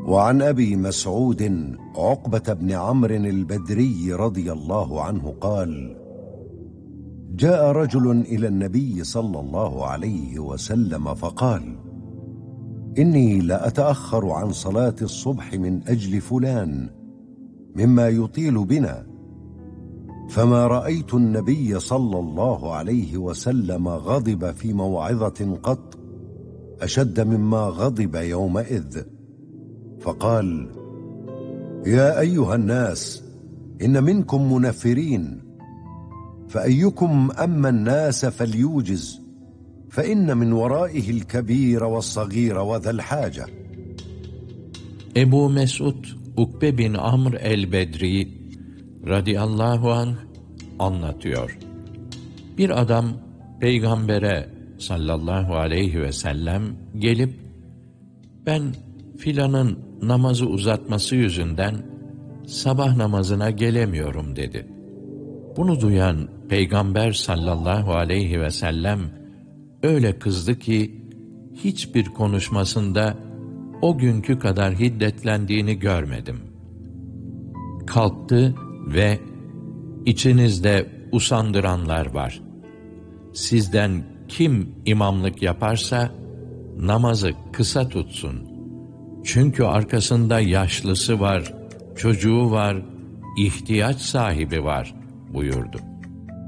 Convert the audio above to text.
وعن أبي مسعود عقبة بن عمرو البدري رضي الله عنه قال: جاء رجل إلى النبي صلى الله عليه وسلم فقال: إني لأتأخر عن صلاة الصبح من أجل فلان مما يطيل بنا، فما رأيت النبي صلى الله عليه وسلم غضب في موعظة قط أشد مما غضب يومئذ، فقال: يا أيها الناس، إن منكم منفرين، فأيكم أما الناس فليوجز، فإن من ورائه الكبير والصغير وذا الحاجة. Ebu Mesud Ukbe bin Amr el-Bedri radıyallahu anh anlatıyor. Bir adam Peygamber'e sallallahu aleyhi ve sellem gelip, ben filanın namazı uzatması yüzünden sabah namazına gelemiyorum dedi. Bunu duyan Peygamber sallallahu aleyhi ve sellem öyle kızdı ki hiçbir konuşmasında o günkü kadar hiddetlendiğini görmedim. Kalktı ve içinizde usandıranlar var. Sizden kim imamlık yaparsa namazı kısa tutsun. Çünkü arkasında yaşlısı var, çocuğu var, ihtiyaç sahibi var buyurdu.